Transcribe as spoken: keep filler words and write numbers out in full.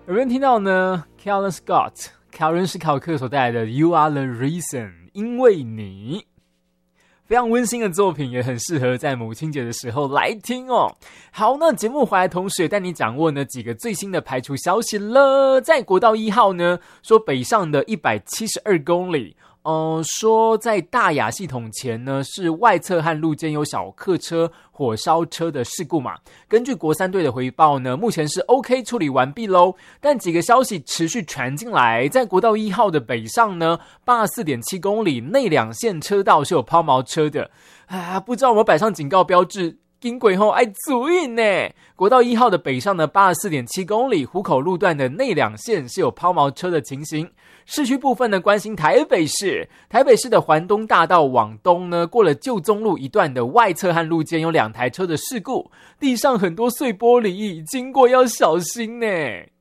有人听到呢 Calvin Scott 凯伦史考克所带来的 You Are the Reason 因为你，非常温馨的作品，也很适合在母亲节的时候来听哦。好，那节目回来同时也带你掌握呢几个最新的排除消息了。在国道一号呢，说北上的一百七十二公里，呃，说在大雅系统前呢，是外侧和路肩有小客车、火烧车的事故嘛。根据国三队的回报呢，目前是 OK 处理完毕咯。但几个消息持续传进来，在国道一号的北上呢，八十四点七公里内两线车道是有抛锚车的啊，不知道有没有摆上警告标志。经过后爱注意呢，国道一号的北上的八十四点七公里湖口路段的内两线是有抛锚车的情形。市区部分呢，关心台北市，台北市的环东大道往东呢，过了旧宗路一段的外侧和路肩有两台车的事故，地上很多碎玻璃，经过要小心呢。